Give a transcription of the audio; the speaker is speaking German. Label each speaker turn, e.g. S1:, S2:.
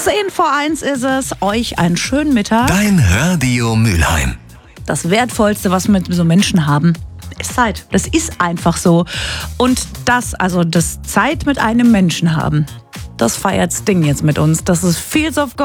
S1: 10:10 ist es. Euch einen schönen Mittag.
S2: Dein Radio Mülheim.
S1: Das Wertvollste, was wir mit so Menschen haben, ist Zeit. Das ist einfach so. Und das Zeit mit einem Menschen haben, das feiert Sting jetzt mit uns. Das ist Fields of Gold.